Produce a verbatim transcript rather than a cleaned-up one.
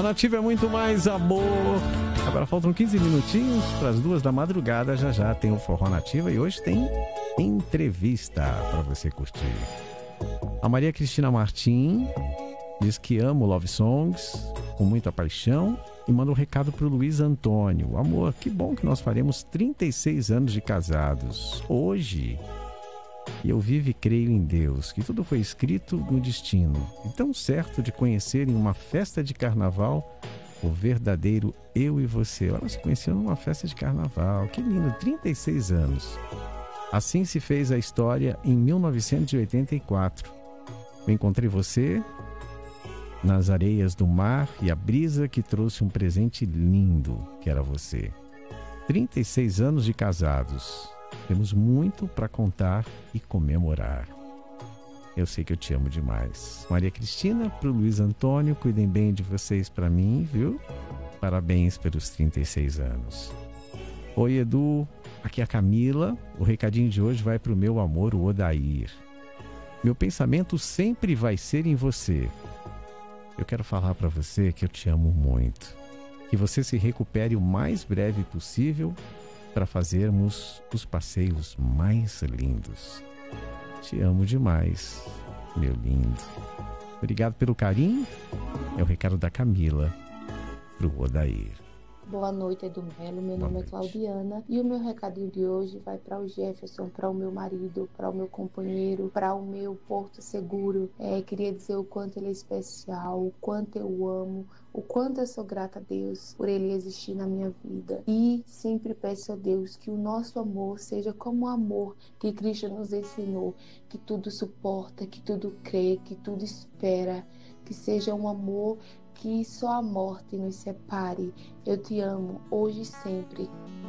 A Nativa é muito mais amor. Agora faltam quinze minutinhos para as duas da madrugada. Já já tem o Forró Nativa e hoje tem entrevista para você curtir. A Maria Cristina Martim diz que ama o Love Songs com muita paixão e manda um recado para o Luiz Antônio. Amor, que bom que nós faremos trinta e seis anos de casados hoje. E eu vivo e creio em Deus, que tudo foi escrito no destino. E tão certo de conhecer em uma festa de carnaval o verdadeiro eu e você. Olha, se conheceram numa festa de carnaval. Que lindo, trinta e seis anos. Assim se fez a história em mil novecentos e oitenta e quatro. Eu encontrei você nas areias do mar e a brisa que trouxe um presente lindo, que era você. trinta e seis anos de casados. Temos muito para contar e comemorar. Eu sei que eu te amo demais. Maria Cristina, pro Luiz Antônio, cuidem bem de vocês para mim, viu? Parabéns pelos trinta e seis anos. Oi, Edu. Aqui é a Camila. O recadinho de hoje vai pro meu amor, o Odair. Meu pensamento sempre vai ser em você. Eu quero falar para você que eu te amo muito. Que você se recupere o mais breve possível para fazermos os passeios mais lindos. Te amo demais, meu lindo. Obrigado pelo carinho. É o recado da Camila pro Odair. Boa noite, Edu Melo. Meu nome é Claudiana e o meu recadinho de hoje vai para o Jefferson, para o meu marido, para o meu companheiro, para o meu porto seguro. É, queria dizer o quanto ele é especial, o quanto eu amo, o quanto eu sou grata a Deus por ele existir na minha vida. E sempre peço a Deus que o nosso amor seja como o amor que Cristo nos ensinou, que tudo suporta, que tudo crê, que tudo espera, que seja um amor que só a morte nos separe. Eu te amo, hoje e sempre.